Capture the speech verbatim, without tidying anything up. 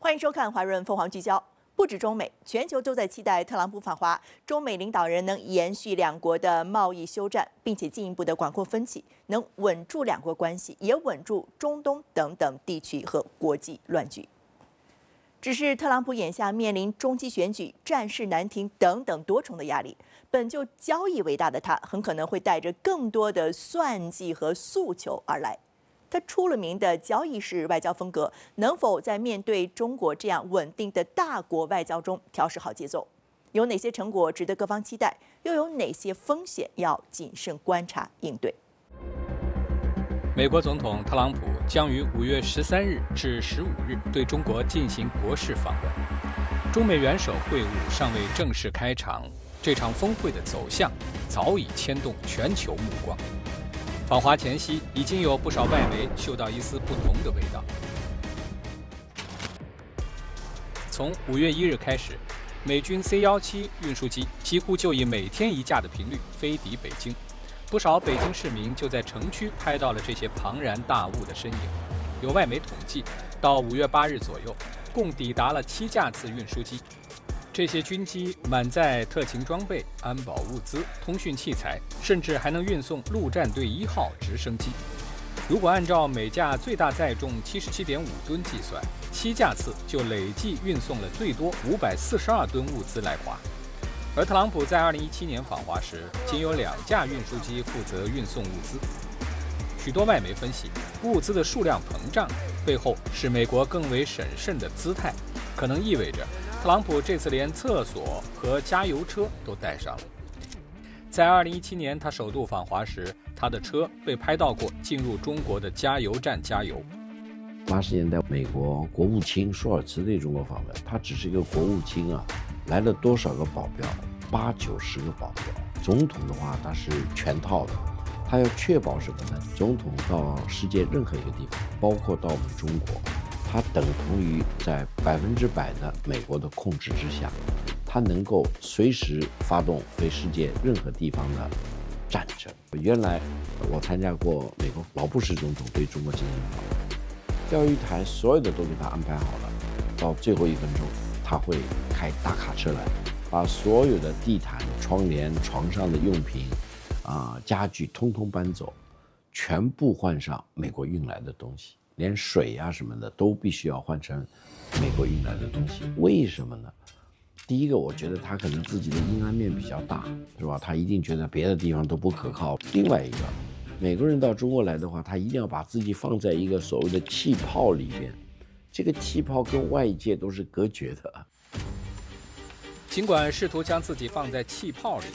欢迎收看《华润凤凰聚焦》。不止中美，全球都在期待特朗普访华，中美领导人能延续两国的贸易休战，并且进一步的管控分歧，能稳住两国关系，也稳住中东等等地区和国际乱局。只是特朗普眼下面临中期选举、战事难停等等多重的压力，本就交易为大的他，很可能会带着更多的算计和诉求而来。他出了名的交易式外交风格，能否在面对中国这样稳定的大国外交中调试好节奏？有哪些成果值得各方期待？又有哪些风险要谨慎观察应对？ 美国总统特朗普将于五月十三日至十五日对中国进行国事访问。中美元首会晤尚未正式开场，这场峰会的走向早已牵动全球目光。访华前夕，已经有不少外媒嗅到一丝不同的味道。从五月一日开始，美军 C 十七运输机几乎就以每天一架的频率飞抵北京。不少北京市民就在城区拍到了这些庞然大物的身影。有外媒统计，到五月八日左右，共抵达了七架次运输机。这些军机满载特勤装备、安保物资、通讯器材，甚至还能运送陆战队一号直升机。如果按照每架最大载重七十七点五吨计算，七架次就累计运送了最多五百四十二吨物资来华。而特朗普在二零一七年访华时，仅有两架运输机负责运送物资。许多外媒分析，物资的数量膨胀背后是美国更为审慎的姿态，可能意味着特朗普这次连厕所和加油车都带上了。在二零一七年他首度访华时，他的车被拍到过进入中国的加油站加油。 八十年代，美国国务卿舒尔茨对中国访问，他只是一个国务卿啊，来了多少个保镖？八九十个保镖。总统的话，他是全套的，他要确保什么呢？总统到世界任何一个地方，包括到我们中国，他等同于在百分之百的美国的控制之下，他能够随时发动对世界任何地方的战争。原来我参加过美国老布什总统对中国进行访问，钓鱼台所有的都给他安排好了，到最后一分钟他会开大卡车来，把所有的地毯、窗帘、床上的用品啊、家具通通搬走，全部换上美国运来的东西，连水啊什么的都必须要换成美国运来的东西。为什么呢？第一个，我觉得他可能自己的阴暗面比较大，是吧？他一定觉得别的地方都不可靠。另外一个，美国人到中国来的话，他一定要把自己放在一个所谓的气泡里边，这个气泡跟外界都是隔绝的。 尽管试图将自己放在气泡里，